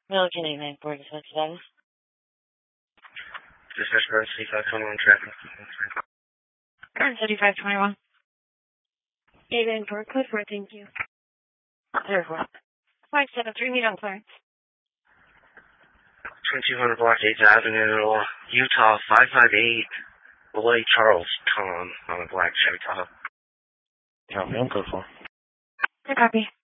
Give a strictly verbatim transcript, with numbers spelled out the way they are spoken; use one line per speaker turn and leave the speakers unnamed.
Milliken eight nine four, dispatch status.
Dispatch Bird, thirty-five twenty-one traffic.
thirty-five twenty-one.
eight nine four, code four, thank you.
zero four.
five seven three, meet on Clarence.
twenty-two hundred Block eighth Avenue, Utah, five five eight, Beloit Charles Tom on a black Chevy Tahoe.
Copy, I'm code four.
Good copy.